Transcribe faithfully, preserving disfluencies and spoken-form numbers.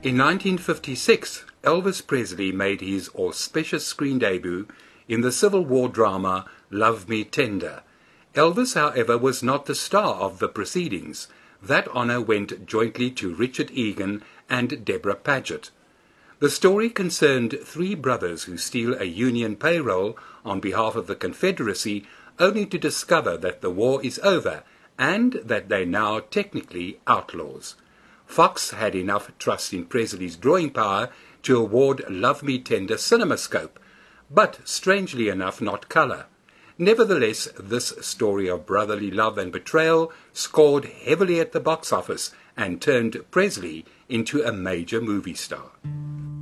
In nineteen fifty-six, Elvis Presley made his auspicious screen debut in the Civil War drama Love Me Tender. Elvis, however, was not the star of the proceedings. That honour went jointly to Richard Egan and Deborah Paget. The story concerned three brothers who steal a Union payroll on behalf of the Confederacy, only to discover that the war is over and that they're now technically outlaws. Fox had enough trust in Presley's drawing power to award Love Me Tender CinemaScope, but strangely enough not colour. Nevertheless, this story of brotherly love and betrayal scored heavily at the box office and turned Presley into a major movie star.